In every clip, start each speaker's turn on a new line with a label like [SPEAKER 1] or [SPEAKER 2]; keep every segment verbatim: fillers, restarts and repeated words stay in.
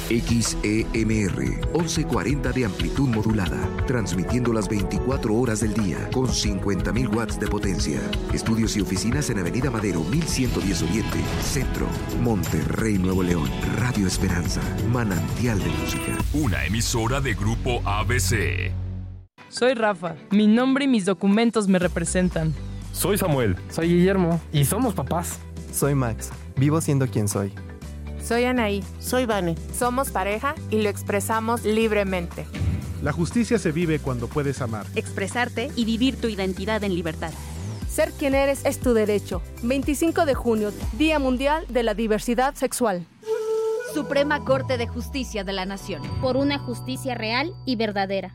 [SPEAKER 1] X E M R once cuarenta de amplitud modulada, transmitiendo las veinticuatro horas del día con cincuenta mil watts de potencia. Estudios y oficinas en Avenida Madero mil ciento diez Oriente, Centro, Monterrey, Nuevo León. Radio Esperanza, manantial de música.
[SPEAKER 2] Una emisora de Grupo A B C.
[SPEAKER 3] Soy Rafa. Mi nombre y mis documentos me representan.
[SPEAKER 4] Soy Samuel.
[SPEAKER 5] Soy Guillermo. Y somos papás.
[SPEAKER 6] Soy Max. Vivo siendo quien soy.
[SPEAKER 7] Soy Anaí.
[SPEAKER 8] Soy Vane.
[SPEAKER 7] Somos pareja y lo expresamos libremente.
[SPEAKER 9] La justicia se vive cuando puedes amar,
[SPEAKER 10] expresarte y vivir tu identidad en libertad.
[SPEAKER 11] Ser quien eres es tu derecho. veinticinco de junio, Día Mundial de la Diversidad Sexual.
[SPEAKER 12] Suprema Corte de Justicia de la Nación.
[SPEAKER 13] Por una justicia real y verdadera.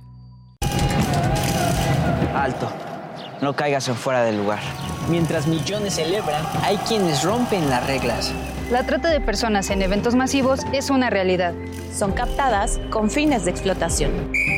[SPEAKER 14] Alto. No caigas en fuera del lugar.
[SPEAKER 15] Mientras millones celebran, hay quienes rompen las reglas.
[SPEAKER 16] La trata de personas en eventos masivos es una realidad.
[SPEAKER 17] Son captadas con fines de explotación.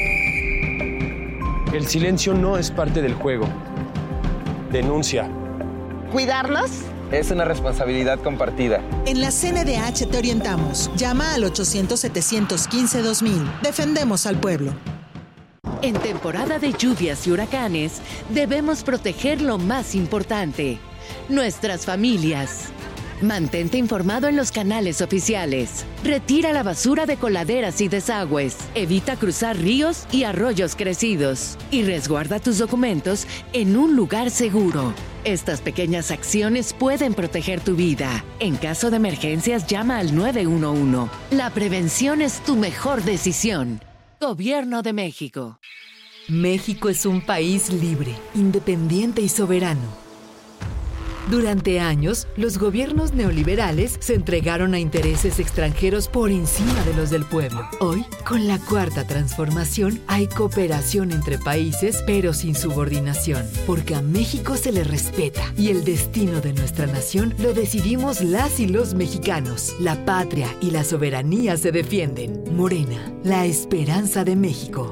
[SPEAKER 18] El silencio no es parte del juego. Denuncia.
[SPEAKER 19] ¿Cuidarnos?
[SPEAKER 20] Es una responsabilidad compartida.
[SPEAKER 21] En la C N D H te orientamos. Llama al ochocientos, setecientos quince, dos mil. Defendemos al pueblo.
[SPEAKER 22] En temporada de lluvias y huracanes, debemos proteger lo más importante, nuestras familias. Mantente informado en los canales oficiales. Retira la basura de coladeras y desagües. Evita cruzar ríos y arroyos crecidos. Y resguarda tus documentos en un lugar seguro. Estas pequeñas acciones pueden proteger tu vida. En caso de emergencias, llama al nueve uno uno. La prevención es tu mejor decisión. Gobierno de México.
[SPEAKER 23] México es un país libre, independiente y soberano. Durante años, los gobiernos neoliberales se entregaron a intereses extranjeros por encima de los del pueblo. Hoy, con la Cuarta Transformación, hay cooperación entre países, pero sin subordinación, porque a México se le respeta y el destino de nuestra nación lo decidimos las y los mexicanos. La patria y la soberanía se defienden. Morena, la esperanza de México.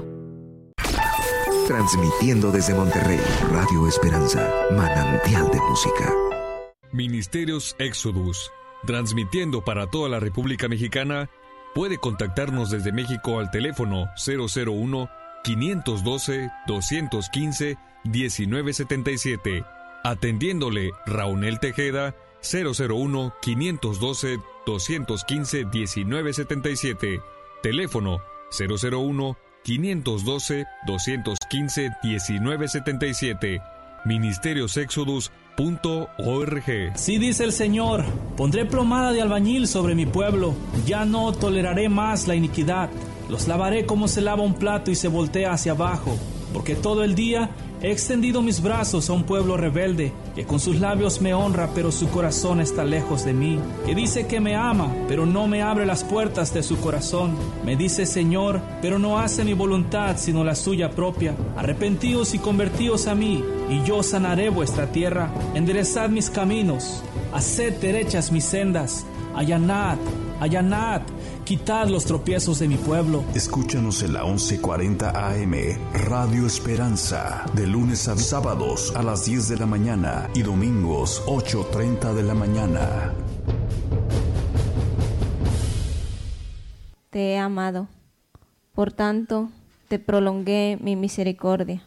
[SPEAKER 1] Transmitiendo desde Monterrey, Radio Esperanza, manantial de música.
[SPEAKER 2] Ministerios Exodus, transmitiendo para toda la República Mexicana. Puede contactarnos desde México al teléfono cero cero uno, quinientos doce, doscientos quince, diecinueve setenta y siete. Atendiéndole Raúl Tejeda, cero cero uno, quinientos doce, doscientos quince, diecinueve setenta y siete. Teléfono cero cero uno, quinientos doce, doscientos quince, diecinueve setenta y siete. Ministerios Exodus punto org.
[SPEAKER 24] Sí dice el Señor, pondré plomada de albañil sobre mi pueblo, ya no toleraré más la iniquidad, los lavaré como se lava un plato y se voltea hacia abajo, porque todo el día he extendido mis brazos a un pueblo rebelde, que con sus labios me honra, pero su corazón está lejos de mí, que dice que me ama, pero no me abre las puertas de su corazón, me dice Señor, pero no hace mi voluntad, sino la suya propia. Arrepentíos y convertíos a mí, y yo sanaré vuestra tierra. Enderezad mis caminos, haced derechas mis sendas, allanad, allanad, quitad los tropiezos de mi pueblo.
[SPEAKER 25] Escúchanos en la once cuarenta A M, Radio Esperanza, de lunes a sábados a las diez de la mañana y domingos ocho treinta de la mañana.
[SPEAKER 26] Te he amado, por tanto te prolongué mi misericordia.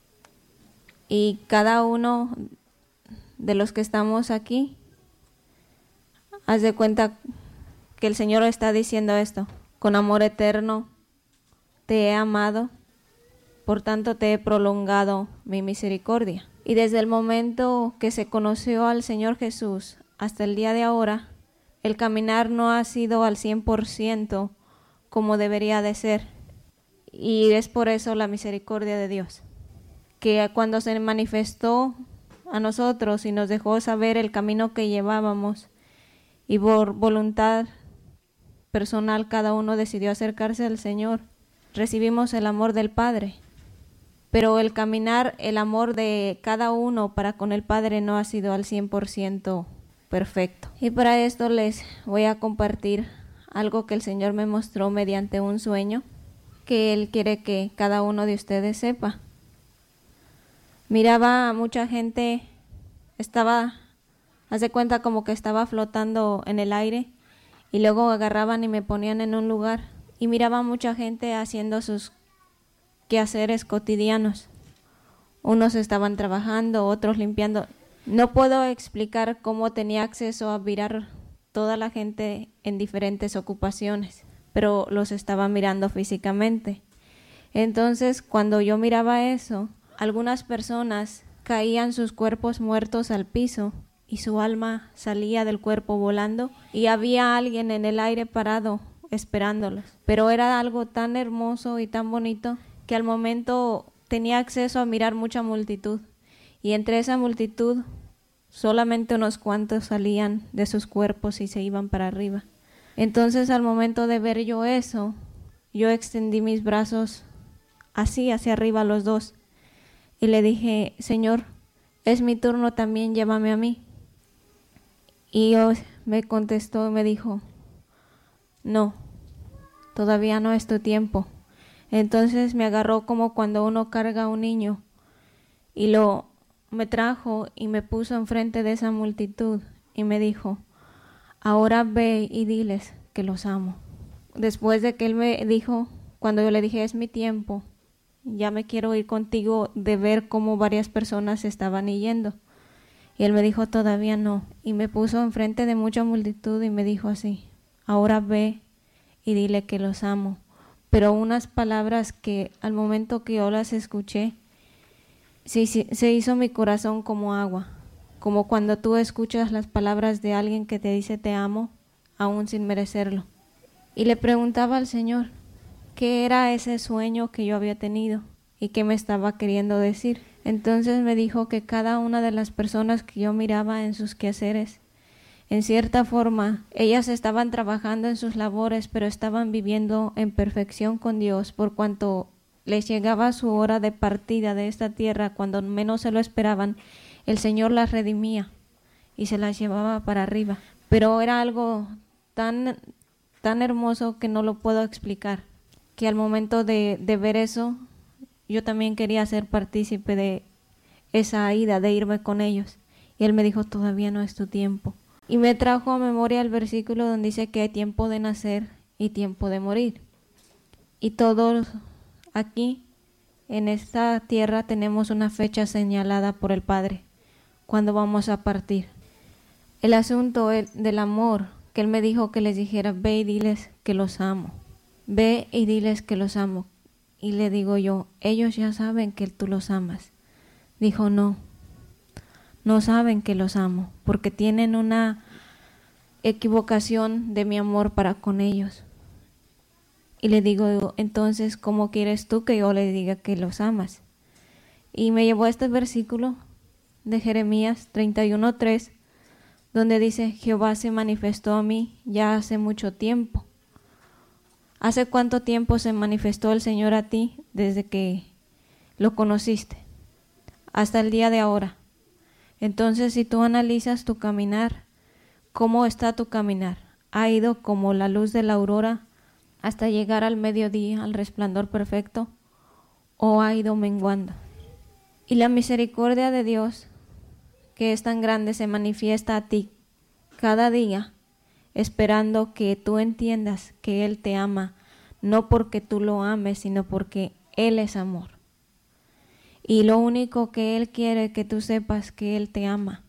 [SPEAKER 26] Y cada uno de los que estamos aquí, haz de cuenta que el Señor está diciendo esto: con amor eterno te he amado, por tanto te he prolongado mi misericordia. Y desde el momento que se conoció al Señor Jesús hasta el día de ahora, el caminar no ha sido al cien por ciento como debería de ser. Y es por eso la misericordia de Dios, que cuando se manifestó a nosotros y nos dejó saber el camino que llevábamos, y por voluntad personal cada uno decidió acercarse al Señor, recibimos el amor del Padre. Pero el caminar, el amor de cada uno para con el Padre no ha sido al cien por ciento perfecto. Y para esto les voy a compartir algo que el Señor me mostró mediante un sueño, que Él quiere que cada uno de ustedes sepa. Miraba a mucha gente, estaba, haz de cuenta como que estaba flotando en el aire, y luego agarraban y me ponían en un lugar y miraba mucha gente haciendo sus quehaceres cotidianos. Unos estaban trabajando, otros limpiando. No puedo explicar cómo tenía acceso a mirar toda la gente en diferentes ocupaciones, pero los estaba mirando físicamente. Entonces, cuando yo miraba eso, algunas personas caían sus cuerpos muertos al piso y su alma salía del cuerpo volando y había alguien en el aire parado esperándolos. Pero era algo tan hermoso y tan bonito que al momento tenía acceso a mirar mucha multitud y entre esa multitud solamente unos cuantos salían de sus cuerpos y se iban para arriba. Entonces al momento de ver yo eso, yo extendí mis brazos así hacia arriba los dos y le dije, Señor, es mi turno también, llévame a mí. Y yo, me contestó y me dijo, no, todavía no es tu tiempo. Entonces me agarró como cuando uno carga a un niño y lo me trajo y me puso enfrente de esa multitud y me dijo, ahora ve y diles que los amo. Después de que él me dijo, cuando yo le dije es mi tiempo, ya me quiero ir contigo, de ver cómo varias personas se estaban yendo. Y él me dijo, todavía no. Y me puso enfrente de mucha multitud y me dijo así, ahora ve y dile que los amo. Pero unas palabras que al momento que yo las escuché, se, se hizo mi corazón como agua, como cuando tú escuchas las palabras de alguien que te dice te amo, aún sin merecerlo. Y le preguntaba al Señor, ¿qué era ese sueño que yo había tenido y qué me estaba queriendo decir? Entonces me dijo que cada una de las personas que yo miraba en sus quehaceres, en cierta forma, ellas estaban trabajando en sus labores, pero estaban viviendo en perfección con Dios, por cuanto les llegaba su hora de partida de esta tierra, cuando menos se lo esperaban, el Señor las redimía y se las llevaba para arriba. Pero era algo tan, tan hermoso que no lo puedo explicar, que al momento de, de ver eso, yo también quería ser partícipe de esa ida, de irme con ellos. Y él me dijo, todavía no es tu tiempo. Y me trajo a memoria el versículo donde dice que hay tiempo de nacer y tiempo de morir. Y todos aquí, en esta tierra, tenemos una fecha señalada por el Padre, cuando vamos a partir. El asunto del amor, que él me dijo que les dijera, ve y diles que los amo. Ve y diles que los amo. Y le digo yo, ellos ya saben que tú los amas. Dijo, no. No saben que los amo, porque tienen una equivocación de mi amor para con ellos. Y le digo, entonces, ¿cómo quieres tú que yo le diga que los amas? Y me llevó a este versículo de Jeremías treinta y uno tres, donde dice, Jehová se manifestó a mí ya hace mucho tiempo. ¿Hace cuánto tiempo se manifestó el Señor a ti desde que lo conociste? Hasta el día de ahora. Entonces, si tú analizas tu caminar, ¿cómo está tu caminar? ¿Ha ido como la luz de la aurora hasta llegar al mediodía, al resplandor perfecto? ¿O ha ido menguando? Y la misericordia de Dios, que es tan grande, se manifiesta a ti cada día, esperando que tú entiendas que Él te ama, no porque tú lo ames, sino porque Él es amor. Y lo único que Él quiere es que tú sepas que Él te ama.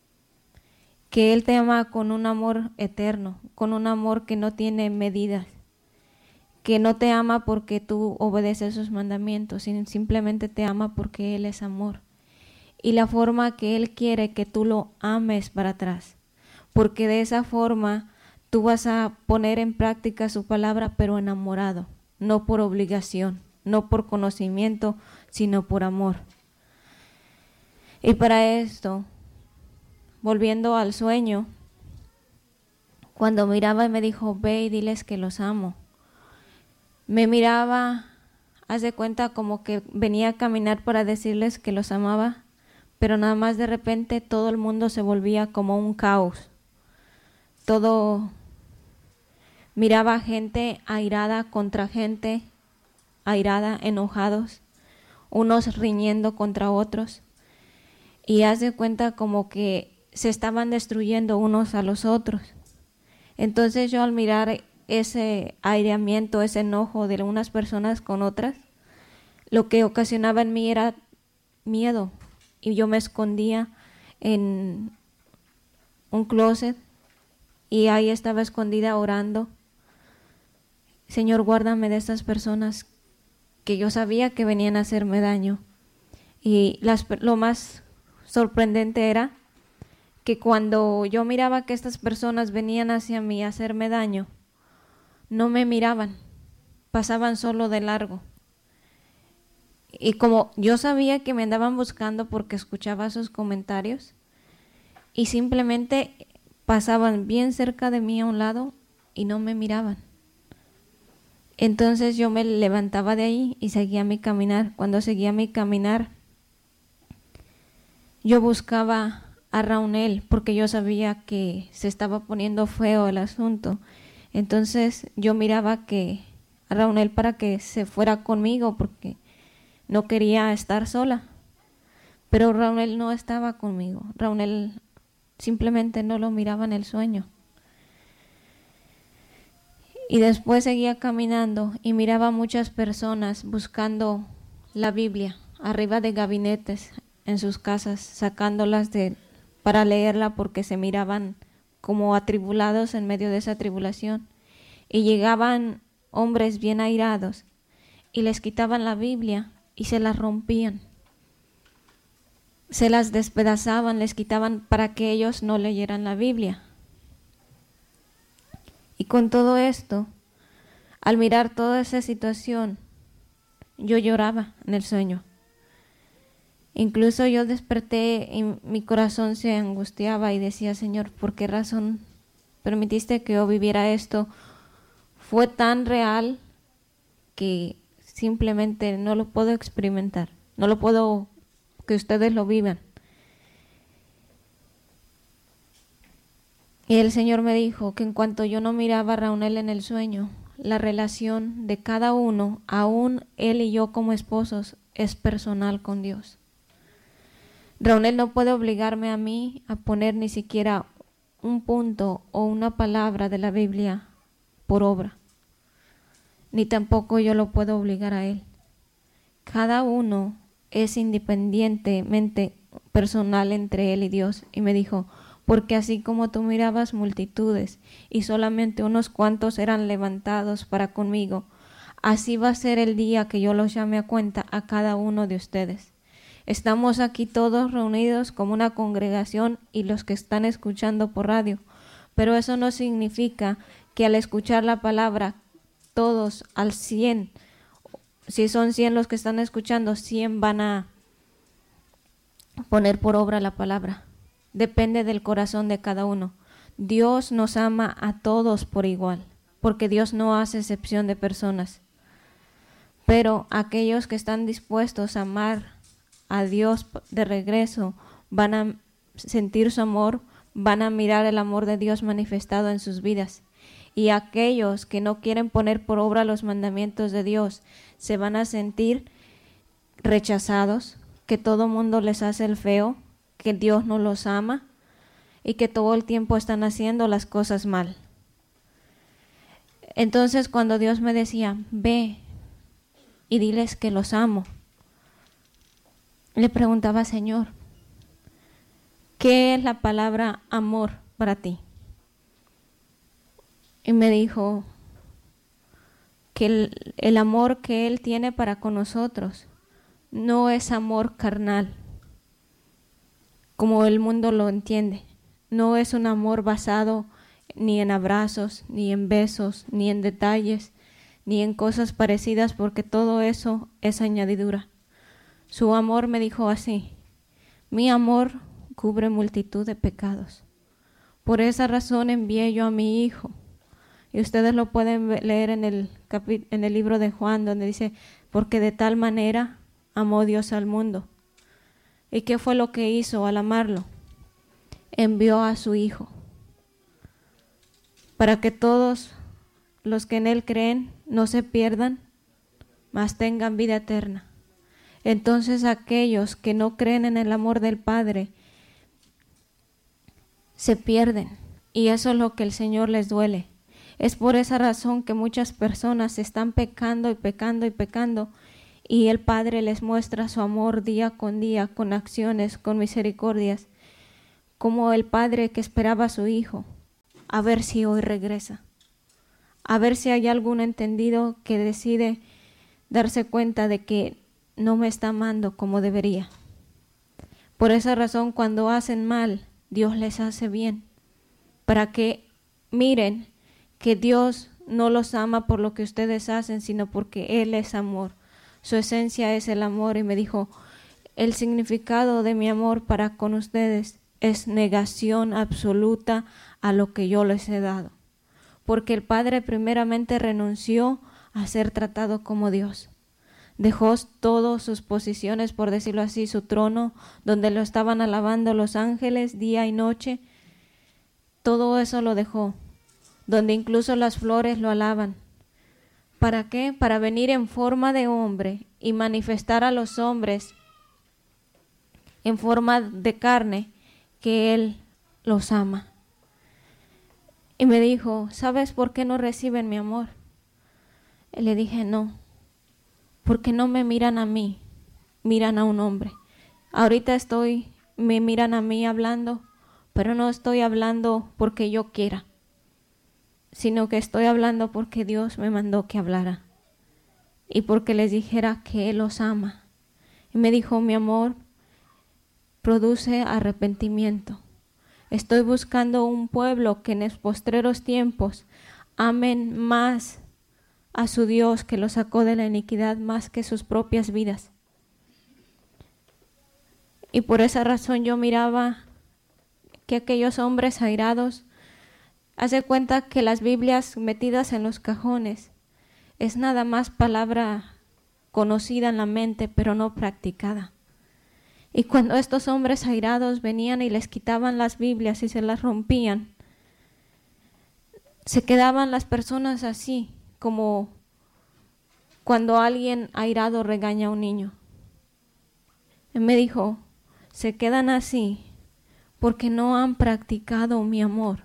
[SPEAKER 26] Que Él te ama con un amor eterno, con un amor que no tiene medidas. Que no te ama porque tú obedeces sus mandamientos, sino simplemente te ama porque Él es amor. Y la forma que Él quiere que tú lo ames para atrás. Porque de esa forma tú vas a poner en práctica su palabra, pero enamorado, no por obligación, no por conocimiento, sino por amor. Y para esto, volviendo al sueño, cuando miraba y me dijo, ve y diles que los amo, me miraba, haz de cuenta como que venía a caminar para decirles que los amaba, pero nada más de repente todo el mundo se volvía como un caos. Todo, miraba gente airada contra gente airada, enojados, unos riñendo contra otros, y haz de cuenta como que se estaban destruyendo unos a los otros. Entonces yo al mirar ese aireamiento, ese enojo de unas personas con otras, lo que ocasionaba en mí era miedo, y yo me escondía en un closet y ahí estaba escondida orando. Señor, guárdame de estas personas que yo sabía que venían a hacerme daño. Y las, lo más sorprendente era que cuando yo miraba que estas personas venían hacia mí a hacerme daño, no me miraban, pasaban solo de largo. Y como yo sabía que me andaban buscando porque escuchaba sus comentarios, y simplemente pasaban bien cerca de mí a un lado y no me miraban. Entonces yo me levantaba de ahí y seguía mi caminar. Cuando seguía mi caminar, yo buscaba a Raunel porque yo sabía que se estaba poniendo feo el asunto. Entonces yo miraba que a Raunel para que se fuera conmigo porque no quería estar sola. Pero Raunel no estaba conmigo. Raunel simplemente no lo miraba en el sueño. Y después seguía caminando y miraba a muchas personas buscando la Biblia arriba de gabinetes en sus casas, sacándolas de, para leerla porque se miraban como atribulados en medio de esa tribulación. Y llegaban hombres bien airados y les quitaban la Biblia y se las rompían. Se las despedazaban, les quitaban para que ellos no leyeran la Biblia. Y con todo esto, al mirar toda esa situación, yo lloraba en el sueño. Incluso yo desperté y mi corazón se angustiaba y decía, Señor, ¿por qué razón permitiste que yo viviera esto? Fue tan real que simplemente no lo puedo experimentar, no lo puedo que ustedes lo vivan. Y el Señor me dijo que en cuanto yo no miraba a Raunel en el sueño, la relación de cada uno, aún él y yo como esposos, es personal con Dios. Raunel no puede obligarme a mí a poner ni siquiera un punto o una palabra de la Biblia por obra, ni tampoco yo lo puedo obligar a él. Cada uno es independientemente personal entre él y Dios. Y me dijo, porque así como tú mirabas multitudes y solamente unos cuantos eran levantados para conmigo, así va a ser el día que yo los llame a cuenta a cada uno de ustedes. Estamos aquí todos reunidos como una congregación y los que están escuchando por radio, pero eso no significa que al escuchar la palabra todos al cien, si son cien los que están escuchando, cien van a poner por obra la palabra. Depende del corazón de cada uno. Dios nos ama a todos por igual, porque Dios no hace excepción de personas. Pero aquellos que están dispuestos a amar a Dios de regreso, van a sentir su amor, van a mirar el amor de Dios manifestado en sus vidas. Y aquellos que no quieren poner por obra los mandamientos de Dios, se van a sentir rechazados, que todo mundo les hace el feo, que Dios no los ama y que todo el tiempo están haciendo las cosas mal. Entonces cuando Dios me decía, ve y diles que los amo, le preguntaba, Señor, ¿qué es la palabra amor para ti? Y me dijo que el, el amor que Él tiene para con nosotros no es amor carnal, como el mundo lo entiende. No es un amor basado ni en abrazos, ni en besos, ni en detalles, ni en cosas parecidas, porque todo eso es añadidura. Su amor, me dijo así, mi amor cubre multitud de pecados. Por esa razón envié yo a mi Hijo. Y ustedes lo pueden leer en el, capi- en el libro de Juan, donde dice, porque de tal manera amó Dios al mundo. ¿Y qué fue lo que hizo al amarlo? Envió a su Hijo, para que todos los que en Él creen no se pierdan, mas tengan vida eterna. Entonces aquellos que no creen en el amor del Padre se pierden Y eso es lo que el Señor les duele. Es por esa razón que muchas personas están pecando y pecando y pecando, y el Padre les muestra su amor día con día, con acciones, con misericordias, como el Padre que esperaba a su Hijo, a ver si hoy regresa, a ver si hay algún entendido que decide darse cuenta de que no me está amando como debería. Por esa razón, cuando hacen mal, Dios les hace bien, para que miren que Dios no los ama por lo que ustedes hacen, sino porque Él es amor. Su esencia es el amor, y me dijo, el significado de mi amor para con ustedes es negación absoluta a lo que yo les he dado. Porque el Padre primeramente renunció a ser tratado como Dios. Dejó todas sus posiciones, por decirlo así, su trono, donde lo estaban alabando los ángeles día y noche. Todo eso lo dejó, donde incluso las flores lo alaban. ¿Para qué? Para venir en forma de hombre y manifestar a los hombres en forma de carne que Él los ama. Y me dijo, ¿sabes por qué no reciben mi amor? Y le dije, no, porque no me miran a mí, miran a un hombre. Ahorita estoy, me miran a mí hablando, pero no estoy hablando porque yo quiera, sino que estoy hablando porque Dios me mandó que hablara y porque les dijera que Él los ama. Y me dijo, mi amor produce arrepentimiento. Estoy buscando un pueblo que en los postreros tiempos amen más a su Dios que los sacó de la iniquidad más que sus propias vidas. Y por esa razón yo miraba que aquellos hombres airados, hace cuenta que las Biblias metidas en los cajones es nada más palabra conocida en la mente, pero no practicada. Y cuando estos hombres airados venían y les quitaban las Biblias y se las rompían, se quedaban las personas así, como cuando alguien airado regaña a un niño. Él me dijo, se quedan así porque no han practicado mi amor.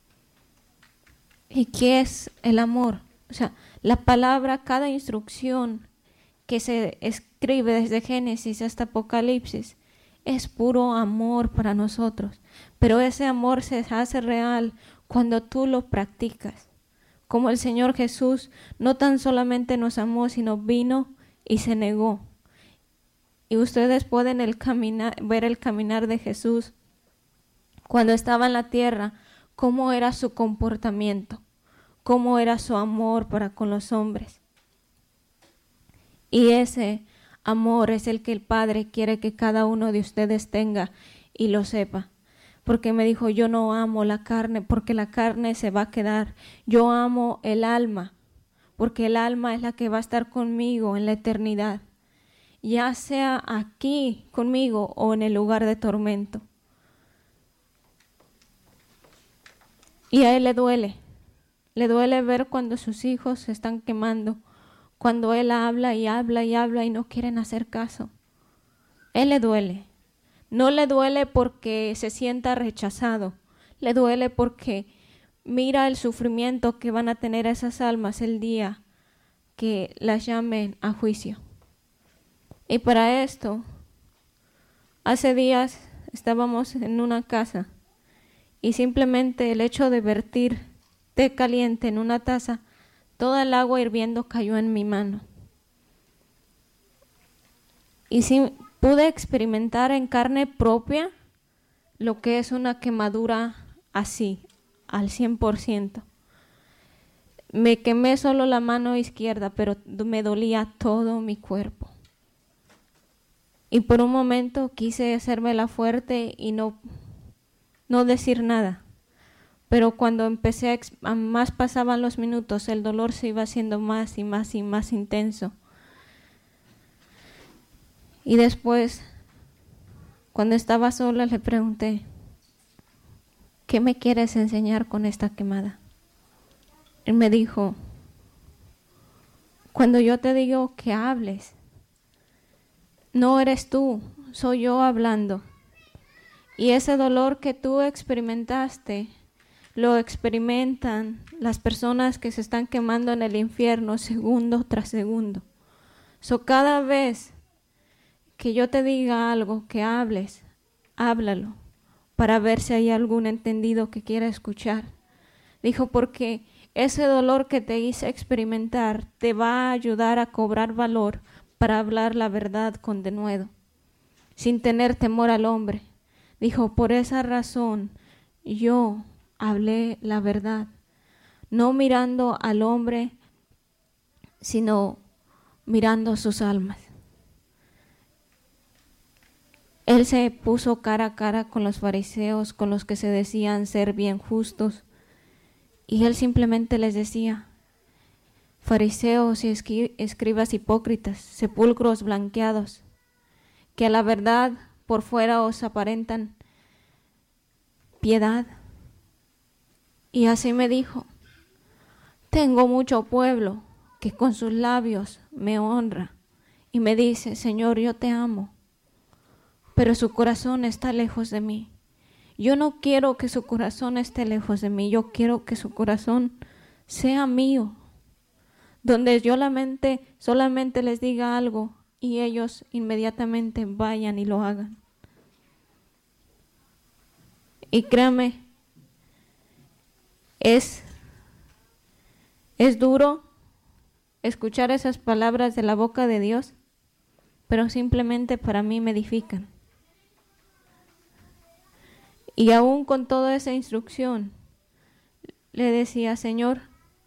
[SPEAKER 26] ¿Y qué es el amor? O sea, la palabra, cada instrucción que se escribe desde Génesis hasta Apocalipsis es puro amor para nosotros. Pero ese amor se hace real cuando tú lo practicas. Como el Señor Jesús no tan solamente nos amó, sino vino y se negó. Y ustedes pueden el caminar, ver el caminar de Jesús cuando estaba en la tierra, cómo era su comportamiento, cómo era su amor para con los hombres. Y ese amor es el que el Padre quiere que cada uno de ustedes tenga y lo sepa. Porque me dijo, yo no amo la carne, porque la carne se va a quedar. Yo amo el alma, porque el alma es la que va a estar conmigo en la eternidad, ya sea aquí conmigo o en el lugar de tormento. Y a Él le duele, le duele ver cuando sus hijos se están quemando, cuando Él habla y habla y habla y no quieren hacer caso. Él le duele. No le duele porque se sienta rechazado, le duele porque mira el sufrimiento que van a tener esas almas el día que las llamen a juicio. Y para esto, hace días estábamos en una casa y simplemente el hecho de vertir té caliente en una taza, toda el agua hirviendo cayó en mi mano. Y sí, pude experimentar en carne propia lo que es una quemadura así, al cien por ciento. Me quemé solo la mano izquierda, pero me dolía todo mi cuerpo. Y por un momento quise hacerme la fuerte y no, no decir nada. Pero cuando empecé a, a más pasaban los minutos, el dolor se iba haciendo más y más y más intenso. Y después, cuando estaba sola, le pregunté, ¿qué me quieres enseñar con esta quemada? Él me dijo, cuando yo te digo que hables, no eres tú, soy yo hablando. Y ese dolor que tú experimentaste, lo experimentan las personas que se están quemando en el infierno segundo tras segundo. So, cada vez que yo te diga algo, que hables, háblalo, para ver si hay algún entendido que quiera escuchar. Dijo, porque ese dolor que te hice experimentar te va a ayudar a cobrar valor para hablar la verdad con denuedo, sin tener temor al hombre. Dijo, por esa razón yo hablé la verdad, no mirando al hombre, sino mirando sus almas. Él se puso cara a cara con los fariseos, con los que se decían ser bien justos, y él simplemente les decía, fariseos y escribas hipócritas, sepulcros blanqueados, que a la verdad por fuera os aparentan piedad. Y así me dijo, tengo mucho pueblo que con sus labios me honra y me dice, Señor, yo te amo, pero su corazón está lejos de mí. Yo no quiero que su corazón esté lejos de mí, yo quiero que su corazón sea mío, donde yo solamente, solamente les diga algo y ellos inmediatamente vayan y lo hagan. Y créame, es, es duro escuchar esas palabras de la boca de Dios, pero simplemente para mí me edifican. Y aún con toda esa instrucción, le decía, Señor,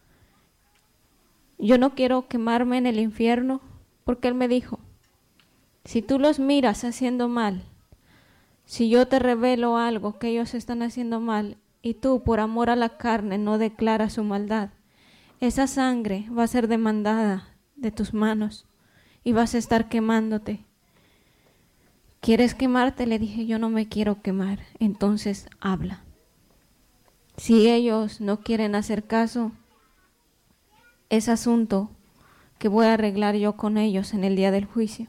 [SPEAKER 26] yo no quiero quemarme en el infierno, porque Él me dijo, si tú los miras haciendo mal, si yo te revelo algo que ellos están haciendo mal, y tú por amor a la carne no declaras su maldad, esa sangre va a ser demandada de tus manos y vas a estar quemándote. ¿Quieres quemarte? Le dije, yo no me quiero quemar. Entonces habla. Si ellos no quieren hacer caso, es asunto que voy a arreglar yo con ellos en el día del juicio.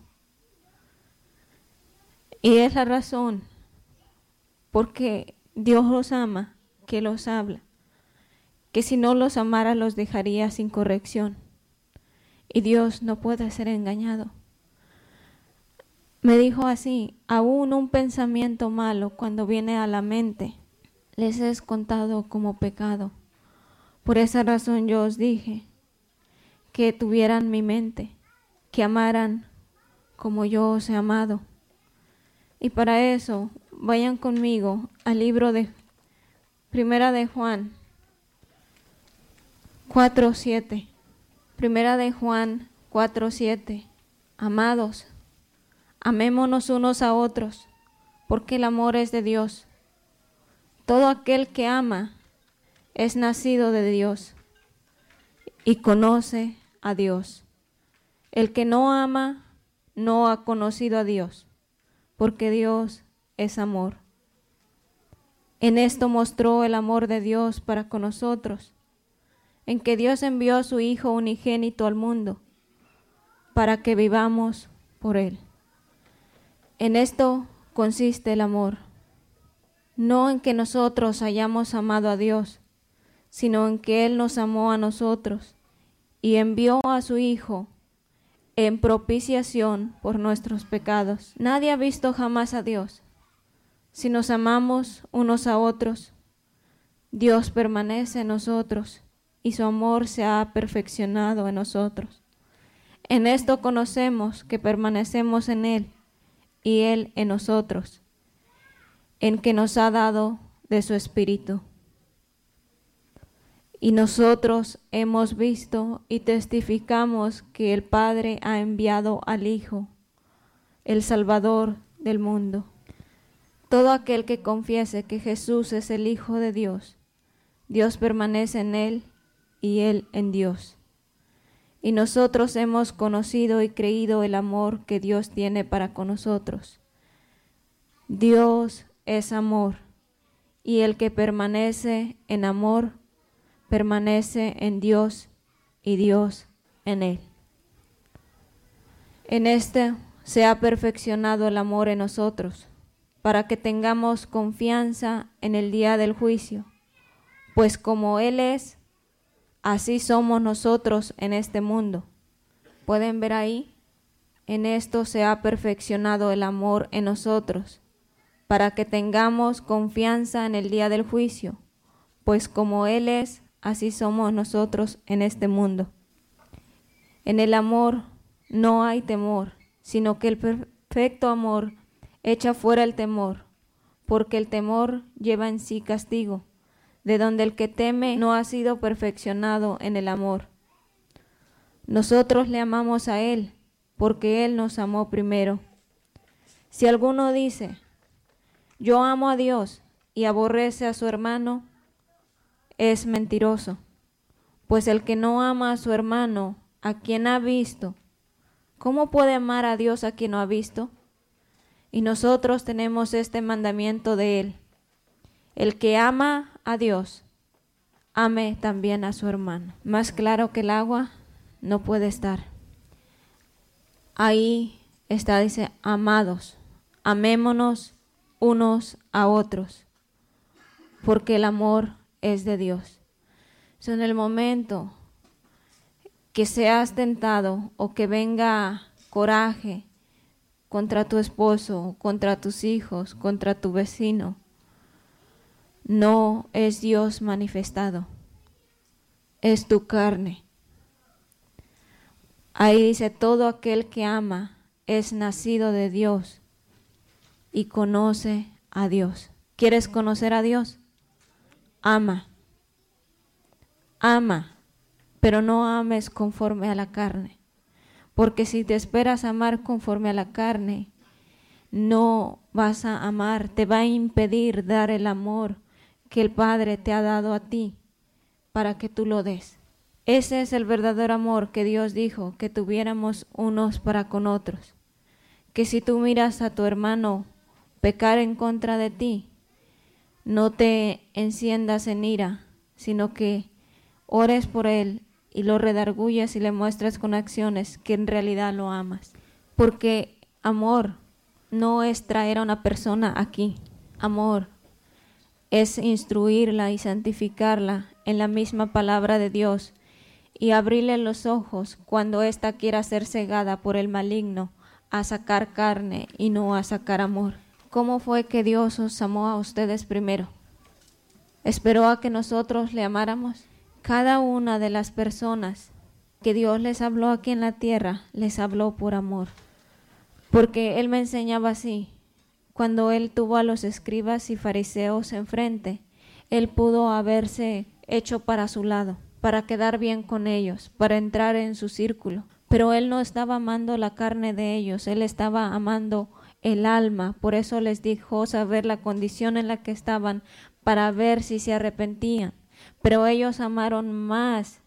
[SPEAKER 26] Y es la razón porque Dios los ama, que los habla, que si no los amara los dejaría sin corrección. Y Dios no puede ser engañado. Me dijo así, aún un pensamiento malo cuando viene a la mente, les es contado como pecado. Por esa razón yo os dije que tuvieran mi mente, que amaran como yo os he amado. Y para eso, vayan conmigo al libro de Primera de Juan cuatro siete. Primera de Juan cuatro siete. Amados, amémonos unos a otros, porque el amor es de Dios. Todo aquel que ama es nacido de Dios y conoce a Dios. El que no ama no ha conocido a Dios, porque Dios es amor. En esto mostró el amor de Dios para con nosotros, en que Dios envió a su Hijo unigénito al mundo, para que vivamos por Él. En esto consiste el amor, no en que nosotros hayamos amado a Dios, sino en que Él nos amó a nosotros y envió a su Hijo en propiciación por nuestros pecados. Nadie ha visto jamás a Dios. Si nos amamos unos a otros, Dios permanece en nosotros y su amor se ha perfeccionado en nosotros. En esto conocemos que permanecemos en Él y Él en nosotros, en que nos ha dado de su Espíritu. Y nosotros hemos visto y testificamos que el Padre ha enviado al Hijo, el Salvador del mundo. Todo aquel que confiese que Jesús es el Hijo de Dios, Dios permanece en Él y Él en Dios. Y nosotros hemos conocido y creído el amor que Dios tiene para con nosotros. Dios es amor, y el que permanece en amor, permanece en Dios y Dios en Él. En este se ha perfeccionado el amor en nosotros, para que tengamos confianza en el día del juicio, pues como Él es, así somos nosotros en este mundo. ¿Pueden ver ahí? En esto se ha perfeccionado el amor en nosotros, para que tengamos confianza en el día del juicio, pues como Él es, así somos nosotros en este mundo. En el amor no hay temor, sino que el perfecto amor echa fuera el temor, porque el temor lleva en sí castigo, de donde el que teme no ha sido perfeccionado en el amor. Nosotros le amamos a Él, porque Él nos amó primero. Si alguno dice, yo amo a Dios, y aborrece a su hermano, es mentiroso, pues el que no ama a su hermano, a quien ha visto, ¿cómo puede amar a Dios a quien no ha visto? Y nosotros tenemos este mandamiento de Él: el que ama a Dios, ame también a su hermano. Más claro que el agua no puede estar. Ahí está, dice, amados, amémonos unos a otros, porque el amor es de Dios. So, en el momento que seas tentado o que venga coraje contra tu esposo, contra tus hijos, contra tu vecino, no es Dios manifestado, es tu carne. Ahí dice, todo aquel que ama es nacido de Dios y conoce a Dios. ¿Quieres conocer a Dios? Ama. Ama, pero no ames conforme a la carne. Porque si te esperas amar conforme a la carne, no vas a amar, te va a impedir dar el amor que el Padre te ha dado a ti para que tú lo des. Ese es el verdadero amor que Dios dijo que tuviéramos unos para con otros. Que si tú miras a tu hermano pecar en contra de ti, no te enciendas en ira, sino que ores por él y lo redarguyas y le muestras con acciones que en realidad lo amas. Porque amor no es traer a una persona aquí. Amor es instruirla y santificarla en la misma palabra de Dios y abrirle los ojos cuando ésta quiera ser cegada por el maligno a sacar carne y no a sacar amor. ¿Cómo fue que Dios os amó a ustedes primero? ¿Esperó a que nosotros le amáramos? Cada una de las personas que Dios les habló aquí en la tierra, les habló por amor. Porque Él me enseñaba así. Cuando Él tuvo a los escribas y fariseos enfrente, Él pudo haberse hecho para su lado, para quedar bien con ellos, para entrar en su círculo. Pero Él no estaba amando la carne de ellos, Él estaba amando el alma. Por eso les dijo saber la condición en la que estaban, para ver si se arrepentían. Pero ellos amaron más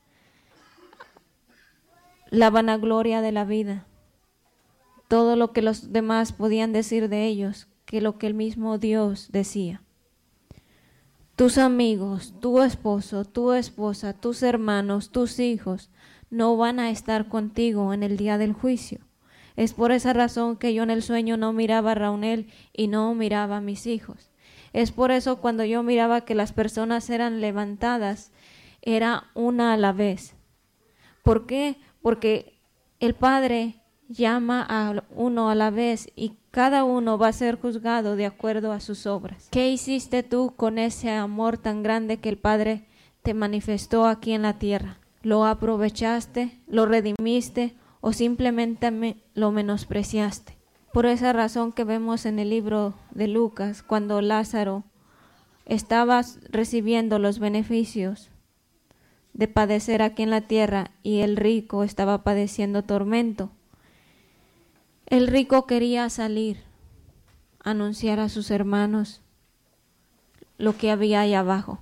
[SPEAKER 26] la vanagloria de la vida, todo lo que los demás podían decir de ellos, que lo que el mismo Dios decía. Tus amigos, tu esposo, tu esposa, tus hermanos, tus hijos, no van a estar contigo en el día del juicio. Es por esa razón que yo en el sueño no miraba a Raunel y no miraba a mis hijos. Es por eso cuando yo miraba que las personas eran levantadas, era una a la vez. ¿Por qué? Porque el Padre llama a uno a la vez y cada uno va a ser juzgado de acuerdo a sus obras. ¿Qué hiciste tú con ese amor tan grande que el Padre te manifestó aquí en la tierra? ¿Lo aprovechaste? ¿Lo redimiste? ¿O simplemente me, lo menospreciaste? Por esa razón que vemos en el libro de Lucas, cuando Lázaro estaba recibiendo los beneficios de padecer aquí en la tierra y el rico estaba padeciendo tormento. El rico quería salir a anunciar a sus hermanos lo que había ahí abajo.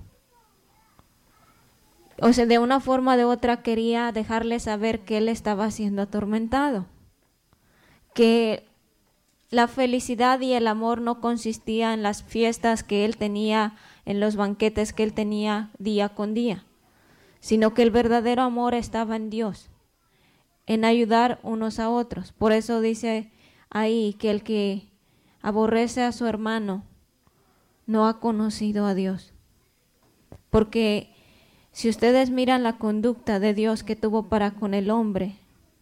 [SPEAKER 26] O sea, de una forma o de otra quería dejarles saber que él estaba siendo atormentado, que la felicidad y el amor no consistía en las fiestas que él tenía, en los banquetes que él tenía día con día, sino que el verdadero amor estaba en Dios, en ayudar unos a otros. Por eso dice ahí que el que aborrece a su hermano no ha conocido a Dios. Porque si ustedes miran la conducta de Dios que tuvo para con el hombre,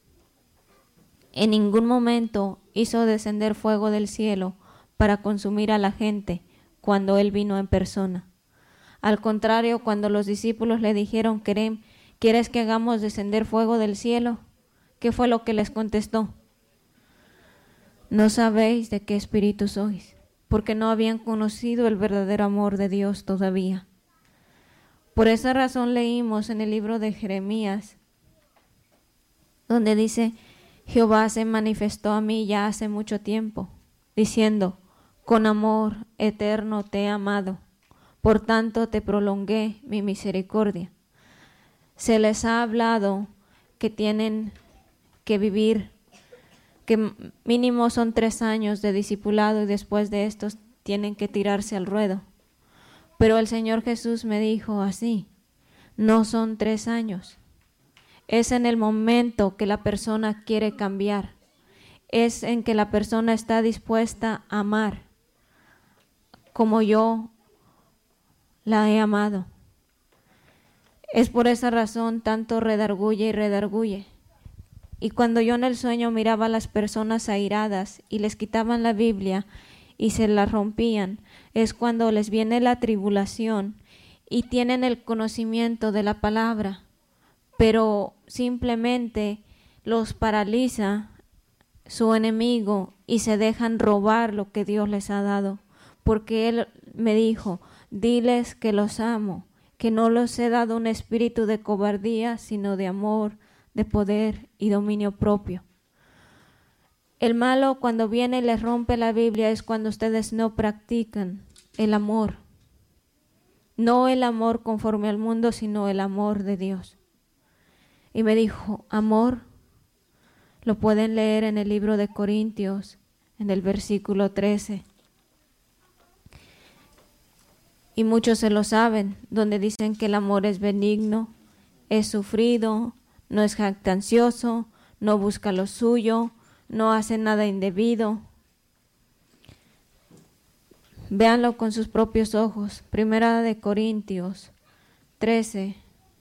[SPEAKER 26] en ningún momento hizo descender fuego del cielo para consumir a la gente cuando Él vino en persona. Al contrario, cuando los discípulos le dijeron, ¿quieres que hagamos descender fuego del cielo? ¿Qué fue lo que les contestó? No sabéis de qué espíritu sois, porque no habían conocido el verdadero amor de Dios todavía. Por esa razón leímos en el libro de Jeremías, donde dice, Jehová se manifestó a mí ya hace mucho tiempo, diciendo, con amor eterno te he amado, por tanto te prolongué mi misericordia. Se les ha hablado que tienen que vivir, que mínimo son tres años de discipulado y después de estos tienen que tirarse al ruedo. Pero el Señor Jesús me dijo así, no son tres años. Es en el momento que la persona quiere cambiar. Es en que la persona está dispuesta a amar como yo la he amado. Es por esa razón tanto redarguye y redarguye. Y cuando yo en el sueño miraba a las personas airadas y les quitaban la Biblia y se la rompían, es cuando les viene la tribulación y tienen el conocimiento de la palabra, pero simplemente los paraliza su enemigo y se dejan robar lo que Dios les ha dado. Porque Él me dijo, diles que los amo, que no les he dado un espíritu de cobardía, sino de amor, de poder y dominio propio. El malo cuando viene y les rompe la Biblia es cuando ustedes no practican el amor. No el amor conforme al mundo, sino el amor de Dios. Y me dijo, amor, lo pueden leer en el libro de Corintios, en el versículo trece. Y muchos se lo saben, donde dicen que el amor es benigno, es sufrido, no es jactancioso, no busca lo suyo, no hace nada indebido. Véanlo con sus propios ojos. Primera de Corintios trece,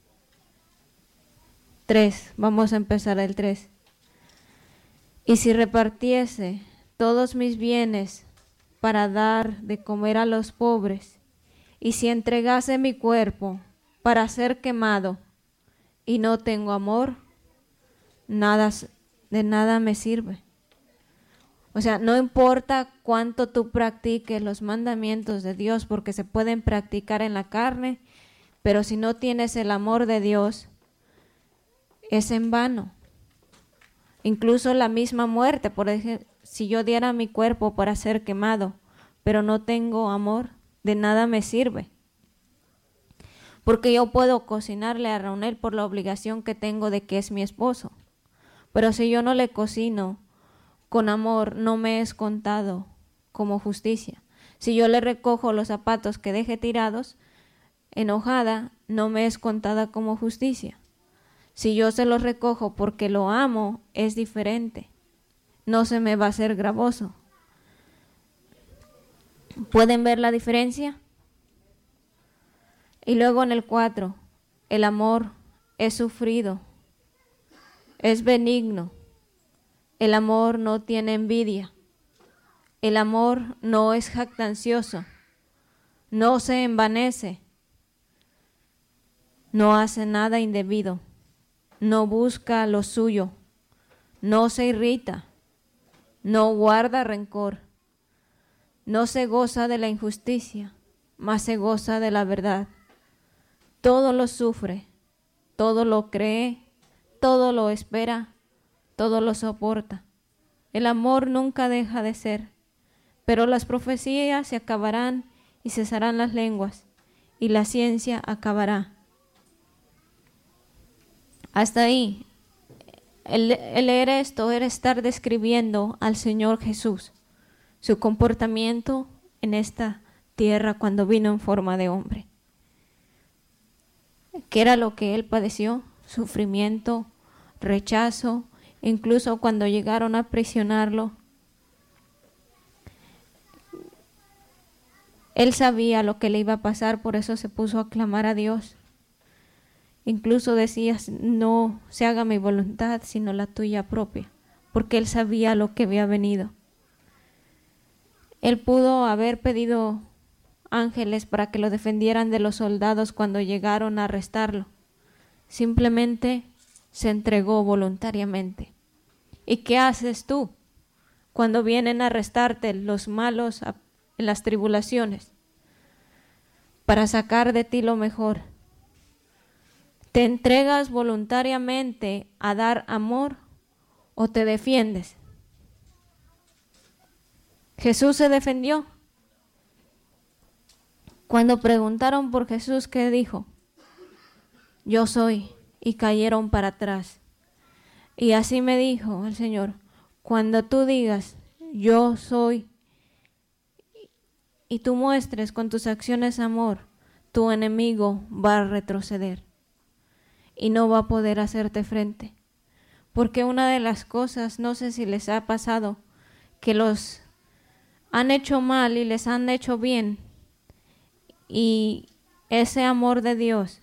[SPEAKER 26] tres. Vamos a empezar el tres. Y si repartiese todos mis bienes para dar de comer a los pobres, y si entregase mi cuerpo para ser quemado, y no tengo amor, nada, de nada me sirve. O sea, no importa cuánto tú practiques los mandamientos de Dios, porque se pueden practicar en la carne, pero si no tienes el amor de Dios, es en vano. Incluso la misma muerte, por ejemplo, si yo diera mi cuerpo para ser quemado, pero no tengo amor, de nada me sirve. Porque yo puedo cocinarle a Raúl por la obligación que tengo de que es mi esposo. Pero si yo no le cocino con amor, no me es contado como justicia. Si yo le recojo los zapatos que deje tirados, enojada, no me es contada como justicia. Si yo se los recojo porque lo amo, es diferente. No se me va a hacer gravoso. ¿Pueden ver la diferencia? Y luego en el cuatro, el amor es sufrido, es benigno, el amor no tiene envidia, el amor no es jactancioso, no se envanece, no hace nada indebido, no busca lo suyo, no se irrita, no guarda rencor, no se goza de la injusticia, mas se goza de la verdad. Todo lo sufre, todo lo cree, todo lo espera, todo lo soporta. El amor nunca deja de ser, pero las profecías se acabarán y cesarán las lenguas, y la ciencia acabará. Hasta ahí, el, el leer esto era estar describiendo al Señor Jesús, su comportamiento en esta tierra cuando vino en forma de hombre. ¿Qué era lo que Él padeció? Sufrimiento, rechazo, incluso cuando llegaron a aprisionarlo. Él sabía lo que le iba a pasar, por eso se puso a clamar a Dios. Incluso decía, no se haga mi voluntad, sino la tuya propia, porque él sabía lo que había venido. Él pudo haber pedido ángeles para que lo defendieran de los soldados cuando llegaron a arrestarlo. Simplemente se entregó voluntariamente. ¿Y qué haces tú cuando vienen a arrestarte los malos en las tribulaciones? Para sacar de ti lo mejor. ¿Te entregas voluntariamente a dar amor o te defiendes? Jesús se defendió. Cuando preguntaron por Jesús, ¿qué dijo? Yo soy, y cayeron para atrás. Y así me dijo el Señor, cuando tú digas, yo soy, y tú muestres con tus acciones amor, tu enemigo va a retroceder y no va a poder hacerte frente. Porque una de las cosas, no sé si les ha pasado, que los han hecho mal y les han hecho bien, y ese amor de Dios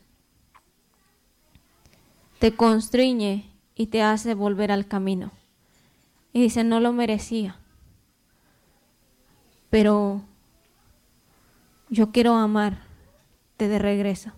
[SPEAKER 26] te constriñe y te hace volver al camino. Y dice, no lo merecía, pero yo quiero amarte de regreso.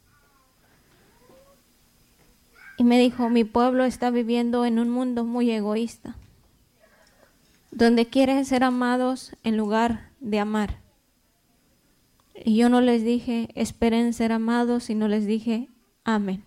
[SPEAKER 26] Y me dijo, mi pueblo está viviendo en un mundo muy egoísta, donde quieren ser amados en lugar de amar. Y yo no les dije, esperen ser amados, sino les dije, amen.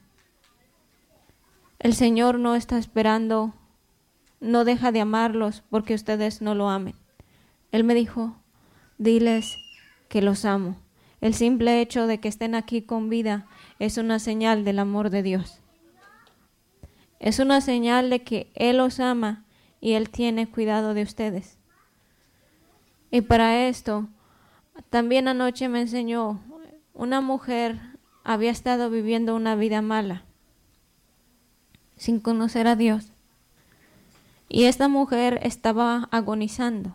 [SPEAKER 26] El Señor no está esperando, no deja de amarlos porque ustedes no lo amen. Él me dijo, diles que los amo. El simple hecho de que estén aquí con vida es una señal del amor de Dios. Es una señal de que Él los ama y Él tiene cuidado de ustedes. Y para esto, también anoche me enseñó, una mujer había estado viviendo una vida mala, sin conocer a Dios. Y esta mujer estaba agonizando.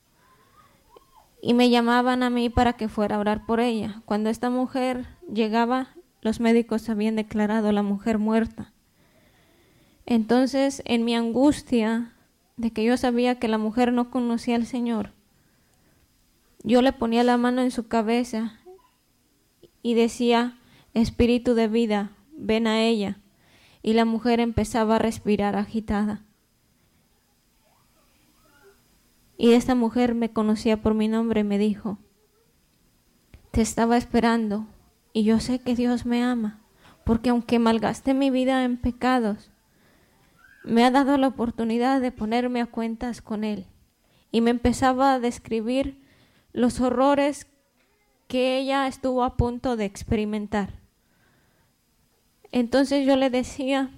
[SPEAKER 26] Y me llamaban a mí para que fuera a orar por ella. Cuando esta mujer llegaba, los médicos habían declarado a la mujer muerta. Entonces, en mi angustia de que yo sabía que la mujer no conocía al Señor, yo le ponía la mano en su cabeza y decía, Espíritu de vida, ven a ella. Y la mujer empezaba a respirar agitada. Y esta mujer me conocía por mi nombre y me dijo, te estaba esperando y yo sé que Dios me ama, porque aunque malgasté mi vida en pecados, me ha dado la oportunidad de ponerme a cuentas con Él. Y me empezaba a describir los horrores que ella estuvo a punto de experimentar. Entonces yo le decía,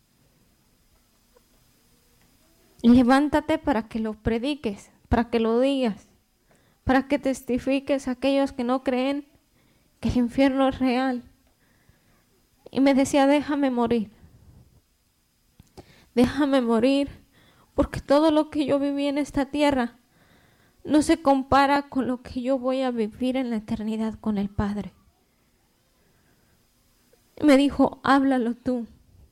[SPEAKER 26] levántate para que lo prediques, para que lo digas, para que testifiques a aquellos que no creen que el infierno es real. Y me decía, déjame morir. Déjame morir, porque todo lo que yo viví en esta tierra no se compara con lo que yo voy a vivir en la eternidad con el Padre. Me dijo, háblalo tú.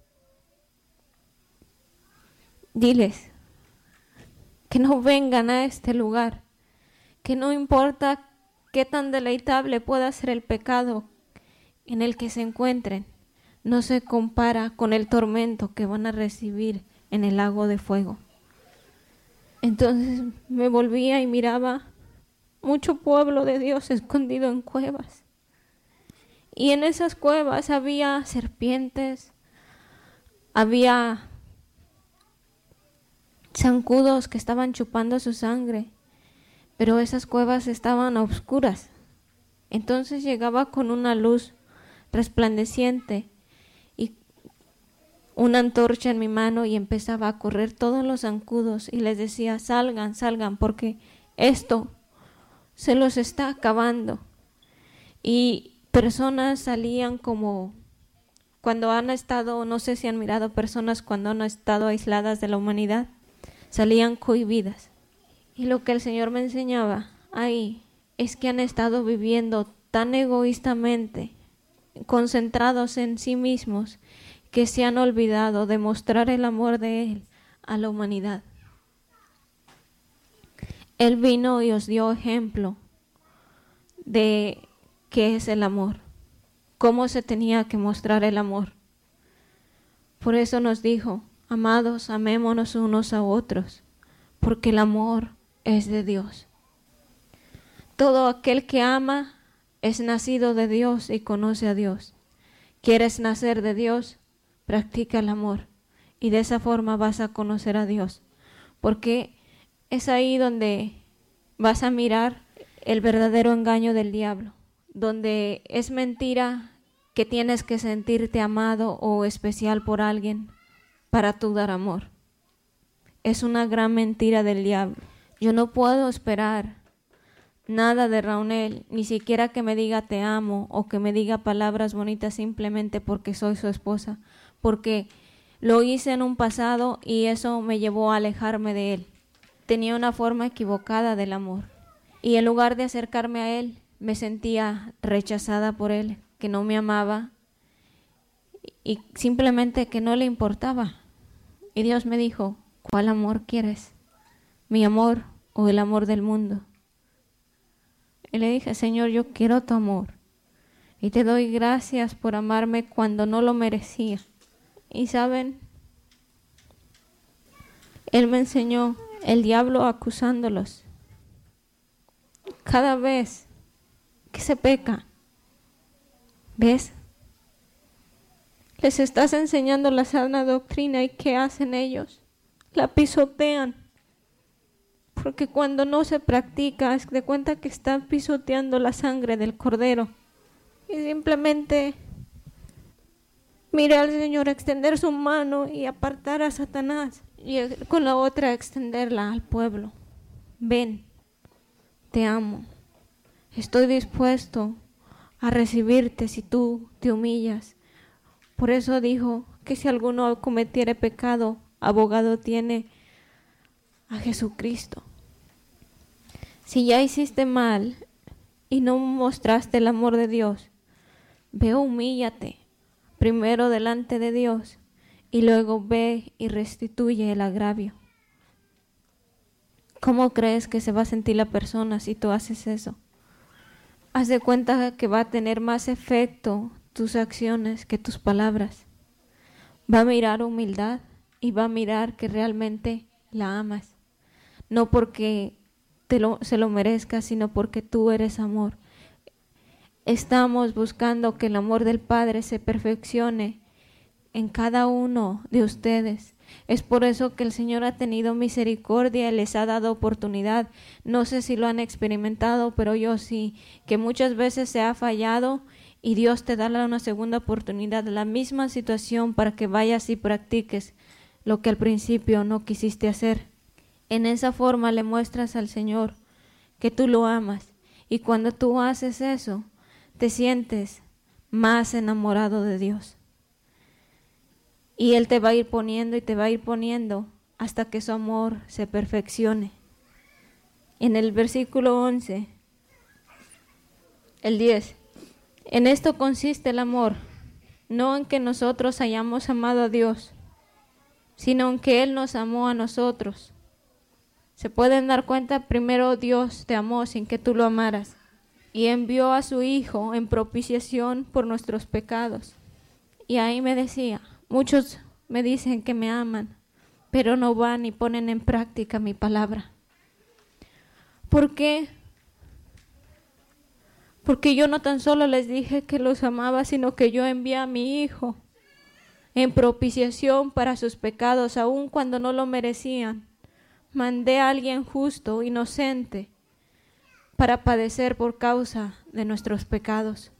[SPEAKER 26] Diles que no vengan a este lugar, que no importa qué tan deleitable pueda ser el pecado en el que se encuentren, no se compara con el tormento que van a recibir en el lago de fuego. Entonces me volvía y miraba mucho pueblo de Dios escondido en cuevas. Y en esas cuevas había serpientes, había zancudos que estaban chupando su sangre, pero esas cuevas estaban a oscuras. Entonces llegaba con una luz resplandeciente y una antorcha en mi mano y empezaba a correr todos los zancudos y les decía, salgan, salgan, porque esto se los está acabando. Y personas salían como cuando han estado, no sé si han mirado personas cuando han estado aisladas de la humanidad, salían cohibidas. Y lo que el Señor me enseñaba ahí es que han estado viviendo tan egoístamente, concentrados en sí mismos, que se han olvidado de mostrar el amor de Él a la humanidad. Él vino y os dio ejemplo de qué es el amor, cómo se tenía que mostrar el amor. Por eso nos dijo: amados, amémonos unos a otros, porque el amor es de Dios. Todo aquel que ama es nacido de Dios y conoce a Dios. ¿Quieres nacer de Dios? Practica el amor, y de esa forma vas a conocer a Dios, porque es ahí donde vas a mirar el verdadero engaño del diablo, donde es mentira que tienes que sentirte amado o especial por alguien para tú dar amor. Es una gran mentira del diablo. Yo no puedo esperar nada de Raunel, ni siquiera que me diga te amo o que me diga palabras bonitas simplemente porque soy su esposa, porque lo hice en un pasado y eso me llevó a alejarme de él. Tenía una forma equivocada del amor y en lugar de acercarme a él me sentía rechazada por él, que no me amaba y simplemente que no le importaba. Y Dios me dijo: ¿cuál amor quieres? ¿Mi amor o el amor del mundo? Y le dije: Señor, yo quiero tu amor y te doy gracias por amarme cuando no lo merecía. Y saben, Él me enseñó el diablo acusándolos. Cada vez que se peca, ¿ves? Les estás enseñando la sana doctrina y ¿qué hacen ellos? La pisotean. Porque cuando no se practica, es de cuenta que están pisoteando la sangre del Cordero. Y simplemente mira al Señor extender su mano y apartar a Satanás. Y con la otra extenderla al pueblo. Ven, te amo. Estoy dispuesto a recibirte si tú te humillas. Por eso dijo que si alguno cometiere pecado, abogado tiene a Jesucristo. Si ya hiciste mal y no mostraste el amor de Dios, ve, humíllate primero delante de Dios y luego ve y restituye el agravio. ¿Cómo crees que se va a sentir la persona si tú haces eso? Haz de cuenta que va a tener más efecto tus acciones que tus palabras. Va a mirar humildad y va a mirar que realmente la amas. No porque te lo, se lo merezcas, sino porque tú eres amor. Estamos buscando que el amor del Padre se perfeccione en cada uno de ustedes. Es por eso que el Señor ha tenido misericordia y les ha dado oportunidad. No sé si lo han experimentado, pero yo sí, que muchas veces se ha fallado y Dios te da una segunda oportunidad, la misma situación, para que vayas y practiques lo que al principio no quisiste hacer. En esa forma le muestras al Señor que tú lo amas, y cuando tú haces eso, te sientes más enamorado de Dios. Y Él te va a ir poniendo y te va a ir poniendo hasta que su amor se perfeccione. En el versículo once, el diez, en esto consiste el amor, no en que nosotros hayamos amado a Dios, sino en que Él nos amó a nosotros. Se pueden dar cuenta, primero Dios te amó sin que tú lo amaras y envió a su Hijo en propiciación por nuestros pecados. Y ahí me decía, muchos me dicen que me aman, pero no van y ponen en práctica mi palabra. ¿Por qué? Porque yo no tan solo les dije que los amaba, sino que yo envié a mi Hijo en propiciación para sus pecados, aun cuando no lo merecían. Mandé a alguien justo, inocente, para padecer por causa de nuestros pecados.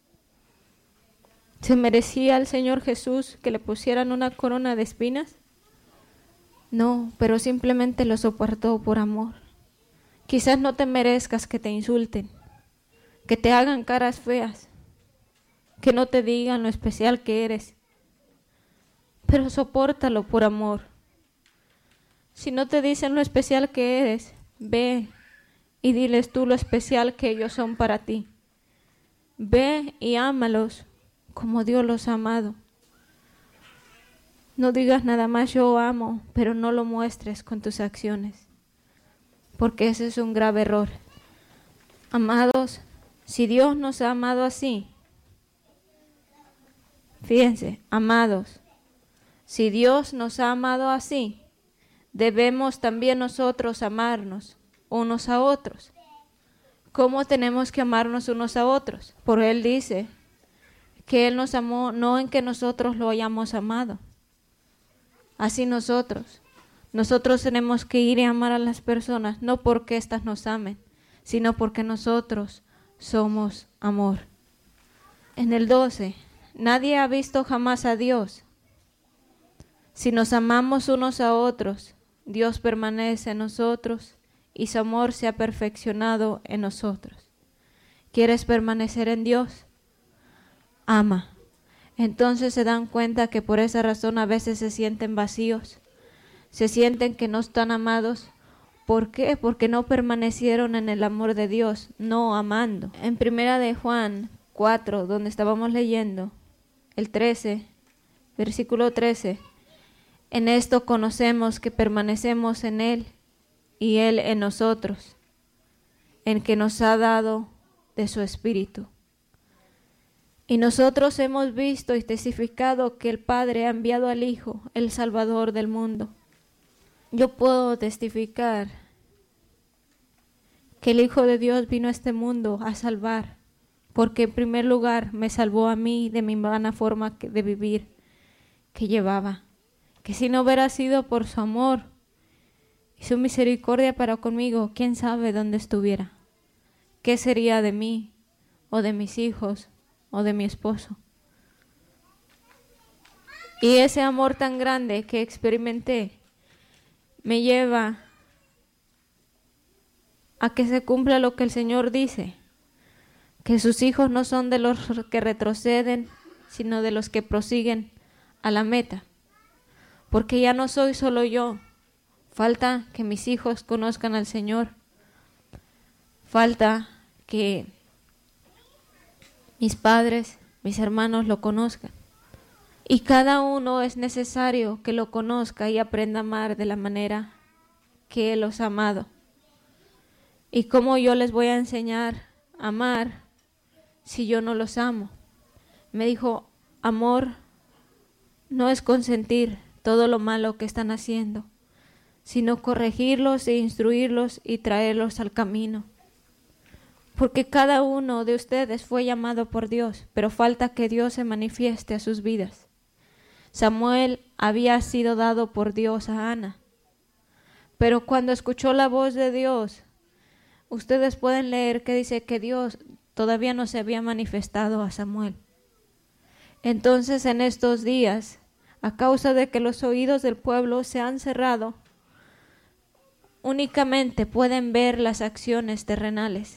[SPEAKER 26] ¿Se merecía el Señor Jesús que le pusieran una corona de espinas? No, pero simplemente lo soportó por amor. Quizás no te merezcas que te insulten, que te hagan caras feas, que no te digan lo especial que eres, pero sopórtalo por amor. Si no te dicen lo especial que eres, ve y diles tú lo especial que ellos son para ti. Ve y ámalos como Dios los ha amado. No digas nada más yo amo, pero no lo muestres con tus acciones, porque ese es un grave error. Amados, si Dios nos ha amado así, fíjense, amados, si Dios nos ha amado así, debemos también nosotros amarnos unos a otros. ¿Cómo tenemos que amarnos unos a otros? Porque Él dice que Él nos amó no en que nosotros lo hayamos amado. Así nosotros, nosotros tenemos que ir y amar a las personas, no porque éstas nos amen, sino porque nosotros somos amor. En el doce, nadie ha visto jamás a Dios. Si nos amamos unos a otros, Dios permanece en nosotros y su amor se ha perfeccionado en nosotros. ¿Quieres permanecer en Dios? Ama. Entonces se dan cuenta que por esa razón a veces se sienten vacíos, se sienten que no están amados. ¿Por qué? Porque no permanecieron en el amor de Dios, no amando. En primera de Juan cuatro, donde estábamos leyendo, el trece, versículo trece, en esto conocemos que permanecemos en Él y Él en nosotros, en que nos ha dado de su Espíritu. Y nosotros hemos visto y testificado que el Padre ha enviado al Hijo, el Salvador del mundo. Yo puedo testificar que el Hijo de Dios vino a este mundo a salvar, porque en primer lugar me salvó a mí de mi vana forma de vivir que llevaba, que si no hubiera sido por su amor y su misericordia para conmigo, quién sabe dónde estuviera, qué sería de mí o de mis hijos o de mi esposo. Y ese amor tan grande que experimenté me lleva a que se cumpla lo que el Señor dice, que sus hijos no son de los que retroceden, sino de los que prosiguen a la meta. Porque ya no soy solo yo, falta que mis hijos conozcan al Señor, falta que mis padres, mis hermanos lo conozcan. Y cada uno es necesario que lo conozca y aprenda a amar de la manera que Él los ha amado. ¿Y cómo yo les voy a enseñar a amar si yo no los amo? Me dijo, amor no es consentir todo lo malo que están haciendo, sino corregirlos e instruirlos y traerlos al camino. Porque cada uno de ustedes fue llamado por Dios, pero falta que Dios se manifieste a sus vidas. Samuel había sido dado por Dios a Ana, pero cuando escuchó la voz de Dios, ustedes pueden leer que dice que Dios todavía no se había manifestado a Samuel. Entonces en estos días, a causa de que los oídos del pueblo se han cerrado, únicamente pueden ver las acciones terrenales.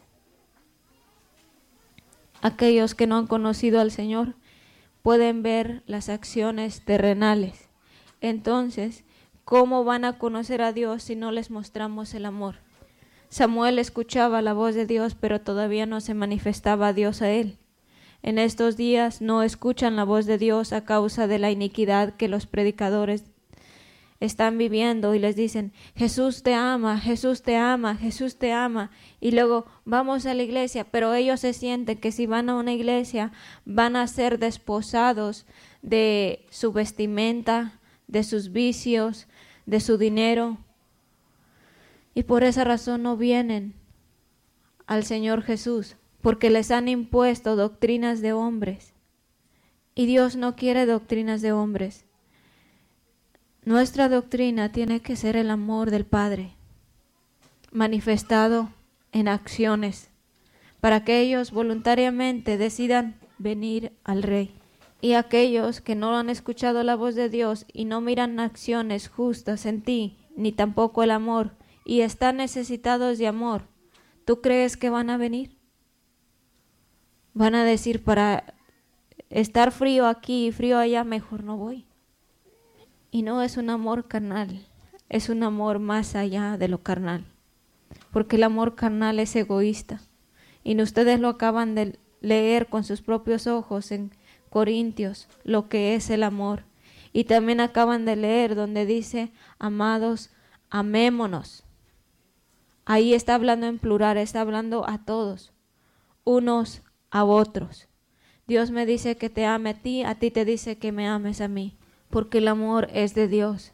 [SPEAKER 26] Aquellos que no han conocido al Señor pueden ver las acciones terrenales. Entonces, ¿cómo van a conocer a Dios si no les mostramos el amor? Samuel escuchaba la voz de Dios, pero todavía no se manifestaba a Dios a él. En estos días no escuchan la voz de Dios a causa de la iniquidad que los predicadores están viviendo y les dicen, Jesús te ama, Jesús te ama, Jesús te ama. Y luego vamos a la iglesia, pero ellos se sienten que si van a una iglesia van a ser desposados de su vestimenta, de sus vicios, de su dinero. Y por esa razón no vienen al Señor Jesús, porque les han impuesto doctrinas de hombres. Y Dios no quiere doctrinas de hombres. Nuestra doctrina tiene que ser el amor del Padre, manifestado en acciones, para que ellos voluntariamente decidan venir al Rey. Y aquellos que no han escuchado la voz de Dios y no miran acciones justas en ti, ni tampoco el amor, y están necesitados de amor, ¿tú crees que van a venir? Van a decir, para estar frío aquí y frío allá, mejor no voy. Y no es un amor carnal, es un amor más allá de lo carnal. porque el amor carnal es egoísta. Y ustedes lo acaban de leer con sus propios ojos en Corintios, lo que es el amor. Y también acaban de leer donde dice, amados, amémonos. Ahí está hablando en plural, está hablando a todos, unos a otros. Dios me dice que te ame a ti, a ti te dice que me ames a mí, porque el amor es de Dios.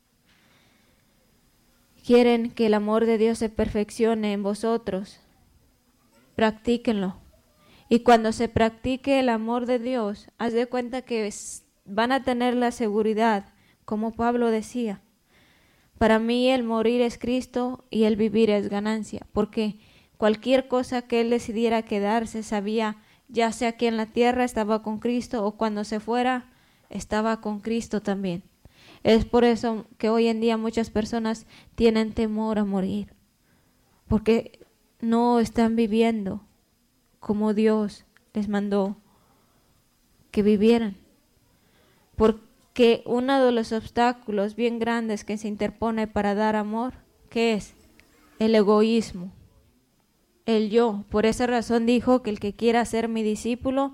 [SPEAKER 26] Quieren que el amor de Dios se perfeccione en vosotros, practíquenlo. Y cuando se practique el amor de Dios, haz de cuenta que van a tener la seguridad, como Pablo decía. Para mí el morir es Cristo y el vivir es ganancia, porque cualquier cosa que él decidiera quedarse, sabía, ya sea aquí en la tierra estaba con Cristo o cuando se fuera estaba con Cristo también. Es por eso que hoy en día muchas personas tienen temor a morir, porque no están viviendo como Dios les mandó que vivieran. Porque uno de los obstáculos bien grandes que se interpone para dar amor, ¿qué es? El egoísmo, el yo. Por esa razón dijo que el que quiera ser mi discípulo,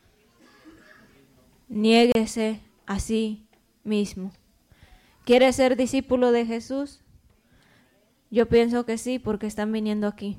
[SPEAKER 26] niéguese a sí mismo. ¿Quiere ser discípulo de Jesús? Yo pienso que sí, porque están viniendo aquí.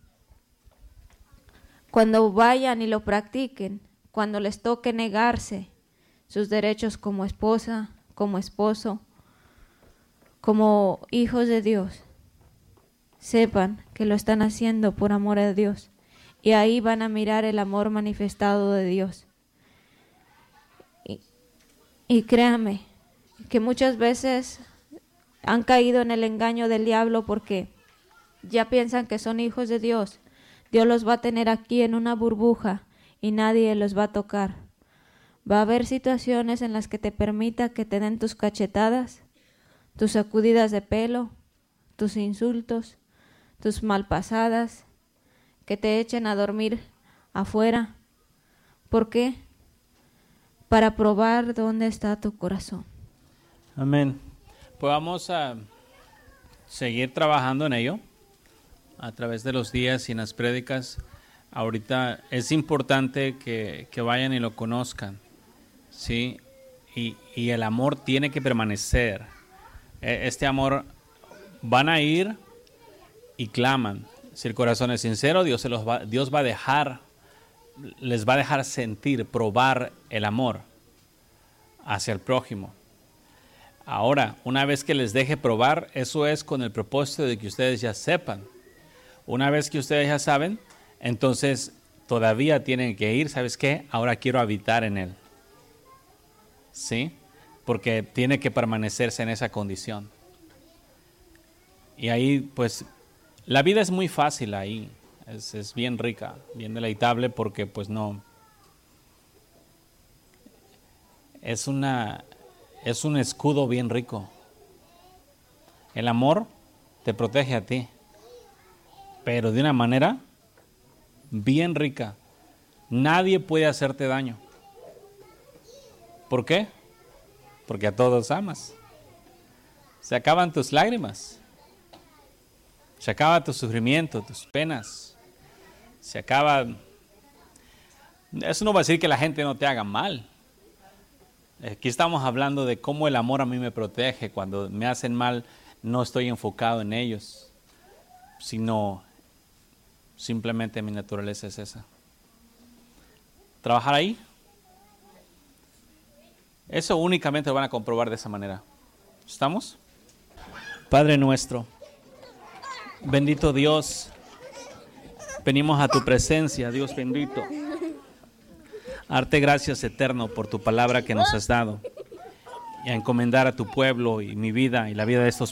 [SPEAKER 26] Cuando vayan y lo practiquen, cuando les toque negarse sus derechos como esposa, como esposo, como hijos de Dios, sepan que lo están haciendo por amor a Dios. Y ahí van a mirar el amor manifestado de Dios. Y, y créanme, que muchas veces han caído en el engaño del diablo porque ya piensan que son hijos de Dios. Dios los va a tener aquí en una burbuja y nadie los va a tocar. Va a haber situaciones en las que te permita que te den tus cachetadas, tus sacudidas de pelo, tus insultos, tus malpasadas, que te echen a dormir afuera. ¿Por qué? Para probar dónde está tu corazón.
[SPEAKER 3] Amén. Pues vamos a seguir trabajando en ello a través de los días y en las prédicas. Ahorita es importante que, que vayan y lo conozcan, ¿sí? Y, y el amor tiene que permanecer. Este amor, van a ir y claman. Si el corazón es sincero, Dios, se los va, Dios va a dejar, les va a dejar sentir, probar el amor hacia el prójimo. Ahora, una vez que les deje probar, eso es con el propósito de que ustedes ya sepan. Una vez que ustedes ya saben, entonces todavía tienen que ir, ¿sabes qué? Ahora quiero habitar en él. ¿Sí? Porque tiene que permanecerse en esa condición. Y ahí, pues, la vida es muy fácil ahí. Es, es bien rica, bien deleitable porque, pues, no. Es una... Es un escudo bien rico. El amor te protege a ti, pero de una manera bien rica. Nadie puede hacerte daño. ¿Por qué? Porque a todos amas. Se acaban tus lágrimas. Se acaba tu sufrimiento, tus penas. Se acaba... Eso no va a decir que la gente no te haga mal. Aquí estamos hablando de cómo el amor a mí me protege. Cuando me hacen mal, no estoy enfocado en ellos, sino simplemente mi naturaleza es esa. Trabajar ahí, eso únicamente lo van a comprobar de esa manera. ¿Estamos? Padre nuestro, bendito Dios, venimos a tu presencia, Dios bendito. Darte gracias, eterno, por tu palabra que nos has dado y a encomendar a tu pueblo y mi vida y la vida de estos